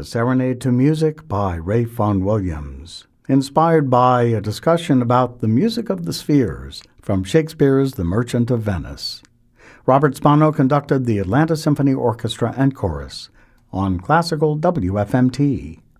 The Serenade to Music by Ralph Vaughan Williams, inspired by a discussion about the music of the spheres from Shakespeare's The Merchant of Venice. Robert Spano conducted the Atlanta Symphony Orchestra and Chorus on Classical WFMT.